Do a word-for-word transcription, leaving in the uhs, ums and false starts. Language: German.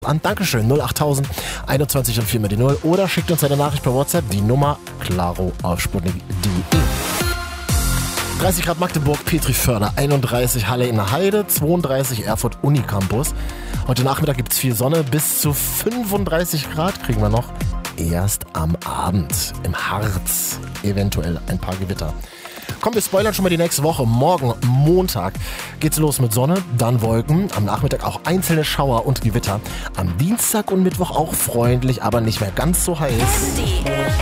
an. Dankeschön, null achttausend einundzwanzig und vier mit die null oder schickt uns eine Nachricht per WhatsApp, die Nummer klaro auf sputnik punkt de. dreißig Grad Magdeburg, Petriförder, einunddreißig Halle in der Heide, zweiunddreißig Erfurt Unicampus. Heute Nachmittag gibt es viel Sonne, bis zu fünfunddreißig Grad kriegen wir noch. Erst am Abend im Harz eventuell ein paar Gewitter. Komm, wir spoilern schon mal die nächste Woche. Morgen, Montag, geht's los mit Sonne, dann Wolken. Am Nachmittag auch einzelne Schauer und Gewitter. Am Dienstag und Mittwoch auch freundlich, aber nicht mehr ganz so heiß.